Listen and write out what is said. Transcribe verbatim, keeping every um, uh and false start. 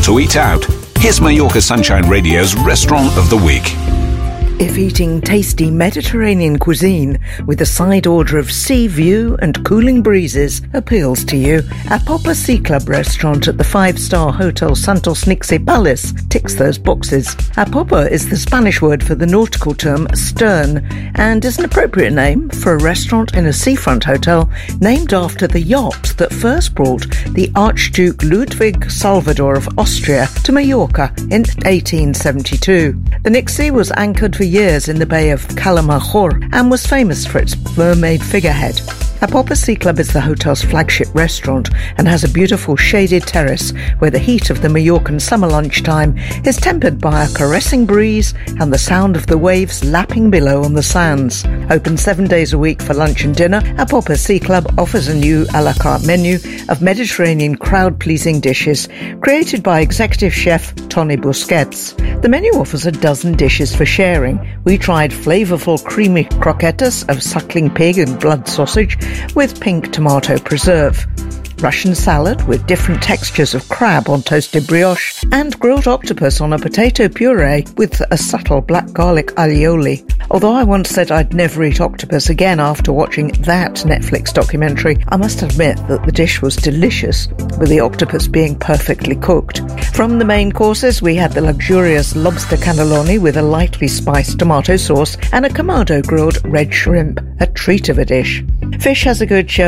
to eat out? Here's Mallorca Sunshine Radio's Restaurant of the Week. If eating tasty Mediterranean cuisine with a side order of sea view and cooling breezes appeals to you, Apopa Sea Club restaurant at the five-star Hotel Santos Nixe Palace ticks those boxes. Apopa is the Spanish word for the nautical term stern and is an appropriate name for a restaurant in a seafront hotel named after the yacht that first brought the Archduke Ludwig Salvador of Austria to Mallorca in eighteen seventy-two. The Nixe was anchored for years in the Bay of Calamajor and was famous for its mermaid figurehead. Apopa Sea Club is the hotel's flagship restaurant and has a beautiful shaded terrace where the heat of the Mallorcan summer lunchtime is tempered by a caressing breeze and the sound of the waves lapping below on the sands. Open seven days a week for lunch and dinner, Apopa Sea Club offers a new a la carte menu of Mediterranean crowd-pleasing dishes created by executive chef Tony Busquets. The menu offers a dozen dishes for sharing. We tried flavourful creamy croquetas of suckling pig and blood sausage with pink tomato preserve, Russian salad with different textures of crab on toasted brioche, and grilled octopus on a potato puree with a subtle black garlic aioli. Although I once said I'd never eat octopus again after watching that Netflix documentary, I must admit that the dish was delicious, with the octopus being perfectly cooked. From the main courses, we had the luxurious lobster cannelloni with a lightly spiced tomato sauce and a kamado grilled red shrimp, a treat of a dish. Fish has a good show